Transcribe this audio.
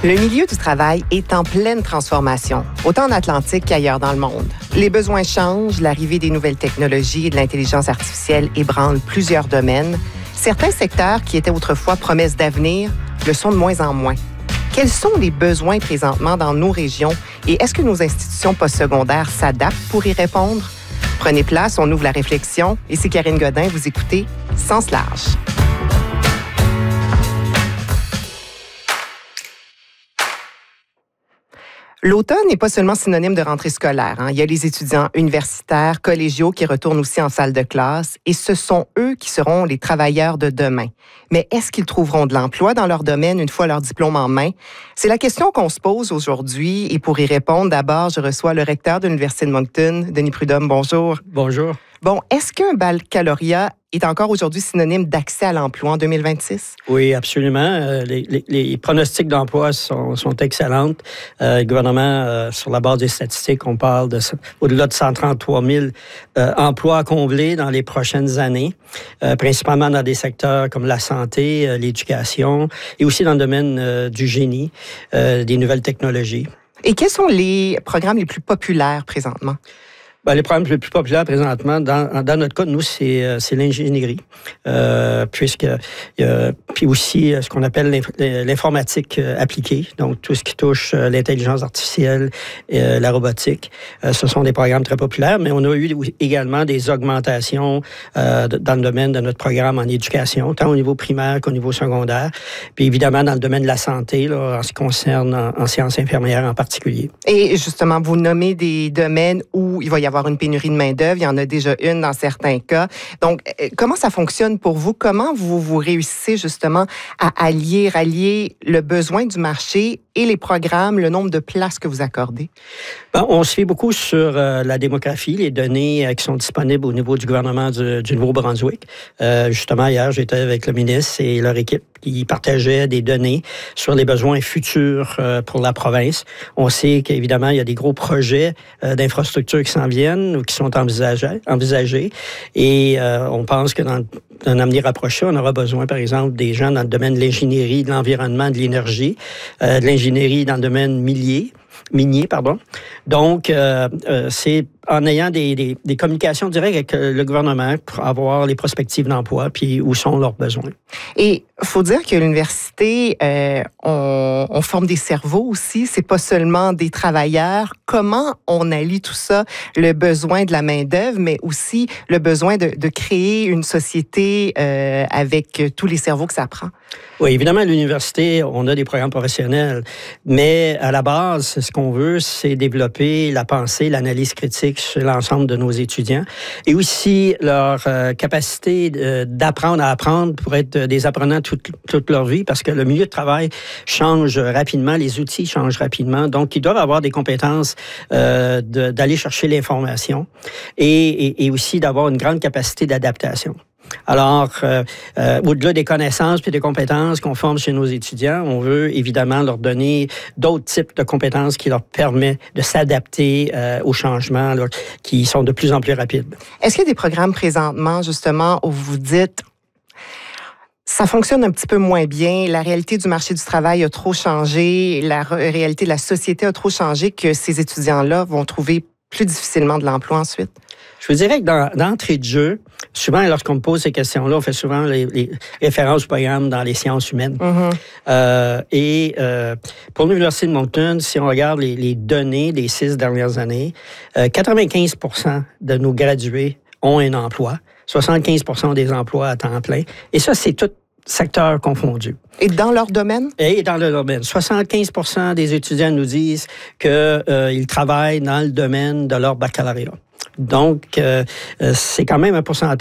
Le milieu du travail est en pleine transformation, autant en Atlantique qu'ailleurs dans le monde. Les besoins changent, l'arrivée des nouvelles technologies et de l'intelligence artificielle ébranle plusieurs domaines. Certains secteurs qui étaient autrefois promesses d'avenir le sont de moins en moins. Quels sont les besoins présentement dans nos régions et est-ce que nos institutions postsecondaires s'adaptent pour y répondre? Prenez place, on ouvre la réflexion. Ici Karine Godin, vous écoutez Sens large. L'automne n'est pas seulement synonyme de rentrée scolaire. Il y a les étudiants universitaires, collégiaux qui retournent aussi en salle de classe et ce sont eux qui seront les travailleurs de demain. Mais est-ce qu'ils trouveront de l'emploi dans leur domaine une fois leur diplôme en main? C'est la question qu'on se pose aujourd'hui et pour y répondre, d'abord, je reçois le recteur de l'Université de Moncton, Denis Prudhomme. Bonjour. Bonjour. Bon, est-ce qu'un baccalauréat est encore aujourd'hui synonyme d'accès à l'emploi en 2026? Oui, absolument. Les pronostics d'emploi sont excellents. Le gouvernement, sur la base des statistiques, on parle au-delà de 133 000 emplois à combler dans les prochaines années, principalement dans des secteurs comme la santé, l'éducation et aussi dans le domaine du génie, des nouvelles technologies. Et quels sont les programmes les plus populaires présentement? Les programmes les plus populaires présentement, dans notre cas, nous, c'est l'ingénierie, puis aussi ce qu'on appelle l'informatique appliquée, donc tout ce qui touche l'intelligence artificielle, la robotique. Ce sont des programmes très populaires, mais on a eu également des augmentations dans le domaine de notre programme en éducation, tant au niveau primaire qu'au niveau secondaire, puis évidemment dans le domaine de la santé, là, en ce qui concerne en sciences infirmières en particulier. Et justement, vous nommez des domaines où il va y avoir une pénurie de main-d'œuvre. Il y en a déjà une dans certains cas. Donc, comment ça fonctionne pour vous? Comment vous réussissez justement à rallier le besoin du marché et les programmes, le nombre de places que vous accordez? On se fie beaucoup sur la démographie, les données qui sont disponibles au niveau du gouvernement du Nouveau-Brunswick. Justement, hier, j'étais avec le ministre et leur équipe qui partageaient des données sur les besoins futurs pour la province. On sait qu'évidemment, il y a des gros projets d'infrastructures qui s'en viennent ou qui sont envisagés. Et on pense que dans un avenir rapproché, on aura besoin, par exemple, des gens dans le domaine de l'ingénierie, de l'environnement, de l'énergie, de l'ingénierie dans le domaine minier. Donc, c'est en ayant des communications directes avec le gouvernement pour avoir les perspectives d'emploi puis où sont leurs besoins. Et il faut dire que l'université, on forme des cerveaux aussi. C'est pas seulement des travailleurs. Comment on allie tout ça, le besoin de la main-d'œuvre, mais aussi le besoin de créer une société avec tous les cerveaux que ça prend? Oui, évidemment, à l'université, on a des programmes professionnels, mais à la base, ce qu'on veut, c'est développer la pensée, l'analyse critique sur l'ensemble de nos étudiants et aussi leur capacité d'apprendre à apprendre pour être des apprenants toute leur vie parce que le milieu de travail change rapidement, les outils changent rapidement, donc ils doivent avoir des compétences d'aller chercher l'information et aussi d'avoir une grande capacité d'adaptation. Alors, au-delà des connaissances et des compétences qu'on forme chez nos étudiants, on veut évidemment leur donner d'autres types de compétences qui leur permettent de s'adapter aux changements là, qui sont de plus en plus rapides. Est-ce qu'il y a des programmes présentement, justement, où vous dites ça fonctionne un petit peu moins bien, la réalité du marché du travail a trop changé, la réalité de la société a trop changé que ces étudiants-là vont trouver plus difficilement de l'emploi ensuite? Je vous dirais que d'entrée de jeu, souvent, lorsqu'on me pose ces questions-là, on fait souvent les références au programme dans les sciences humaines. Mm-hmm. Pour l'Université de Moncton, si on regarde les données des 6 dernières années, 95% de nos gradués ont un emploi, 75% ont des emplois à temps plein. Et ça, c'est tout secteur confondu. Et dans leur domaine? Et dans leur domaine. 75% des étudiants nous disent qu'ils travaillent dans le domaine de leur baccalauréat. Donc, c'est quand même un pourcentage